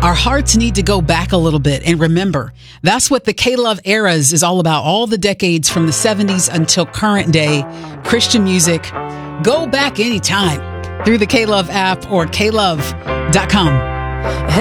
Our hearts need to go back a little bit and remember, that's what the K-Love Eras is all about. All the decades from the 70s until current day, Christian music. Go back anytime through the K-Love app or klove.com.